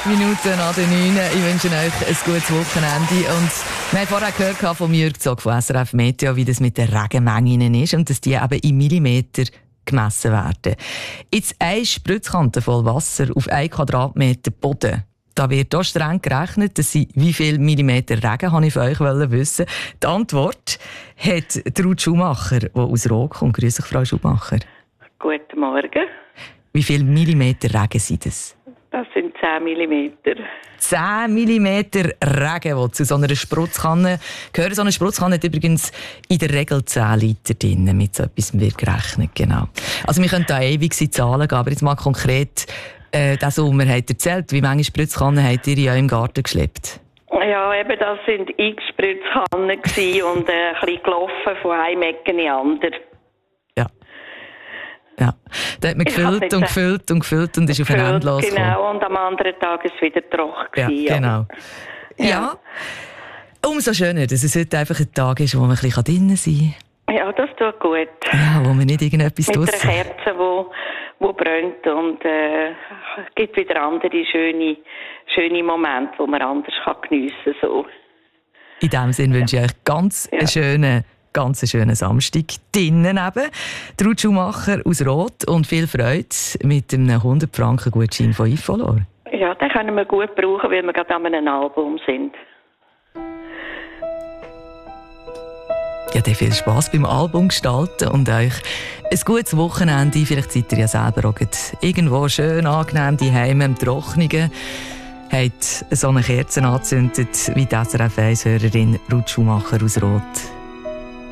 8 Minuten nach der 9. Ich wünsche euch ein gutes Wochenende. Und wir haben vorher gehört von Jürg Zog von SRF Meteo, wie das mit den Regenmengen ist und dass die eben in Millimeter gemessen werden. Jetzt eine Spritzkante voll Wasser auf 1 Quadratmeter Boden. Da wird auch streng gerechnet, dass wie viel Millimeter Regen, habe ich von euch wissen. Die Antwort hat Ruth Schumacher, die aus Roth kommt. Grüß dich, Frau Schumacher. Guten Morgen. Wie viel Millimeter Regen sind das? Das sind 10 Millimeter. 10 Millimeter Regen, die zu so einer Spritzkanne gehören. So eine Spritzkanne hat übrigens in der Regel 10 Liter drin. Mit so etwas wird gerechnet, genau. Also wir können da ewig in Zahlen gehen, aber jetzt mal konkret, diesen Sommer habt ihr erzählt, wie viele Spritzkannen habt ihr in eurem Garten geschleppt? Ja, eben, das sind x Spritzkannen und ein bisschen gelaufen von einem Ecken in den anderen. Ja, da hat man gefüllt und gefüllt und gefüllt und ist auf ein Ende losgekommen. Genau, und am anderen Tag ist es wieder trocken. Ja, genau. Ja, umso schöner, dass es heute einfach ein Tag ist, wo man ein bisschen drinnen sein kann. Ja, das tut gut. Ja, wo man nicht irgendetwas mit draussen. einer Kerze, die brennt und es gibt wieder andere schöne Momente, die man anders geniessen kann. So. In diesem Sinne wünsche ich euch ganz schönen Samstag. Drinnen eben. Ruth Schumacher aus Roth und viel Freude mit einem 100-Franken-Gutschein von Ifolor. Ja, den können wir gut brauchen, weil wir gerade an einem Album sind. Ja, dann viel Spass beim Album gestalten und euch ein gutes Wochenende. Vielleicht seid ihr ja selber auch irgendwo schön angenehm daheim im Trockenen. Habt so eine Kerze angezündet wie die SRF 1-Hörerin Ruth Schumacher aus Roth.